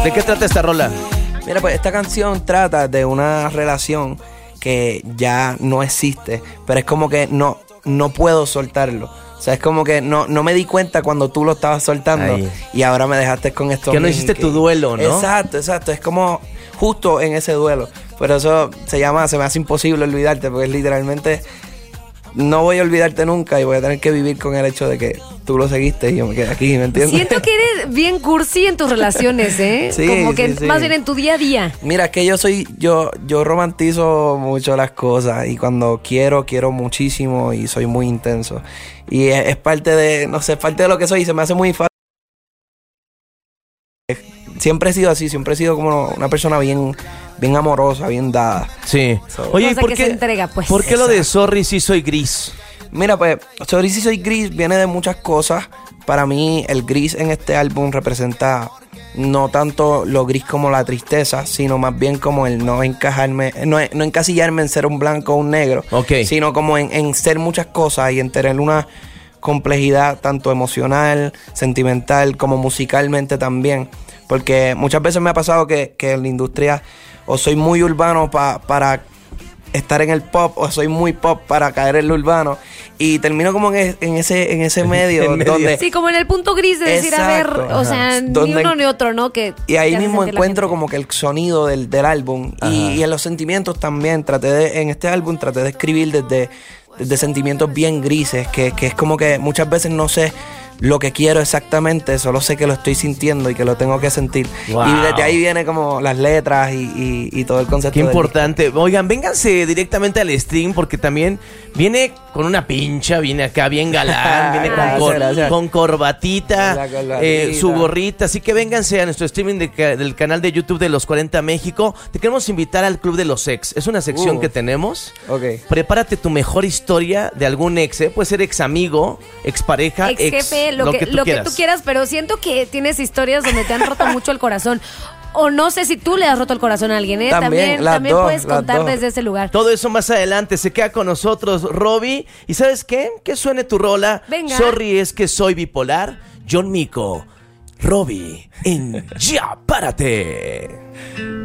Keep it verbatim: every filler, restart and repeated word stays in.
¿De qué trata esta rola? Mira, pues esta canción trata de una relación que ya no existe, pero es como que no, no puedo soltarlo. O sea, es como que no, no me di cuenta cuando tú lo estabas soltando. Ay. Y ahora me dejaste con esto. Que no hiciste que... tu duelo, ¿no? Exacto, exacto. Es como justo en ese duelo. Por eso se llama, se me hace imposible olvidarte, porque es literalmente... No voy a olvidarte nunca y voy a tener que vivir con el hecho de que tú lo seguiste y yo me quedé aquí, ¿me entiendes? Siento que eres bien cursi en tus relaciones, ¿eh? Sí, como que sí, sí. más bien en tu día a día. Mira, es que yo soy, yo, yo romantizo mucho las cosas y cuando quiero, quiero muchísimo y soy muy intenso. Y es, es parte de, no sé, es parte de lo que soy y se me hace muy fácil. Siempre he sido así, siempre he sido como una persona bien, bien amorosa, bien dada. Sí. So, Oye, ¿y por qué, se entrega, pues? ¿por qué lo de Sorry si soy gris? Mira, pues, Sorry si soy gris viene de muchas cosas. Para mí, el gris en este álbum representa no tanto lo gris como la tristeza, sino más bien como el no encajarme, no, no encasillarme en ser un blanco o un negro, okay. Sino como en, en ser muchas cosas y en tener una complejidad tanto emocional, sentimental, como musicalmente también. Porque muchas veces me ha pasado que, que en la industria o soy muy urbano pa, para estar en el pop o soy muy pop para caer en lo urbano y termino como en, en ese en ese medio, en medio donde sí, como en el punto gris de decir, exacto, a ver, o sea, donde, ni uno ni otro, ¿no? Que y ahí mismo encuentro como que el sonido del, del álbum y, y en los sentimientos también traté de, en este álbum traté de escribir desde, desde sentimientos bien grises, que, que es como que muchas veces no sé lo que quiero exactamente, solo sé que lo estoy sintiendo y que lo tengo que sentir. Wow. Y desde ahí viene como las letras y, y, y todo el concepto. Qué importante. Oigan, vénganse directamente al stream porque también viene con una pincha, viene acá bien galán, viene con, cor gracias. con corbatita, eh, su gorrita. Así que vénganse a nuestro streaming de, del canal de YouTube de Los cuarenta México. Te queremos invitar al Club de los Ex. Es una sección uh, que tenemos. Okay. Prepárate tu mejor historia de algún ex, ¿eh? Puede ser ex amigo, ex pareja, ex, ex jefe, lo, lo, que, que, tú lo que tú quieras, pero siento que tienes historias donde te han roto mucho el corazón. O no sé si tú le has roto el corazón a alguien, ¿eh? También, también, también dos, puedes contar dos. desde ese lugar. Todo eso más adelante. Se queda con nosotros Robbie. ¿Y sabes qué? Que suene tu rola. Venga. Sorry, es que soy bipolar. John Mico, Robbie, en Ya Párate.